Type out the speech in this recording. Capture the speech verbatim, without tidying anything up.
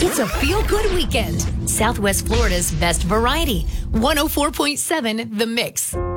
It's a feel-good weekend. Southwest Florida's best variety. one oh four point seven The Mix.